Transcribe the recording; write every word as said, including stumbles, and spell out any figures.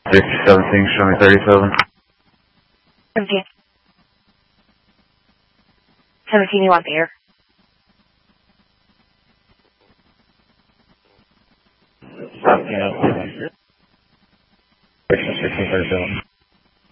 Victor seventeen, show me thirty-seven. seventeen. seventeen, you want the air? seventeen, oh, Victor sixteen, thirty-seven.